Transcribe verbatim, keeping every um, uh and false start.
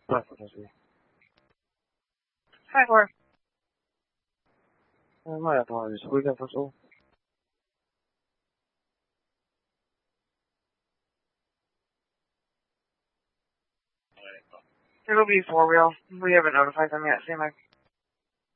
Definitely. Hi, Cor. Uh, my apologies. Who is that first of all? It'll be four wheel. We haven't notified them yet. Same like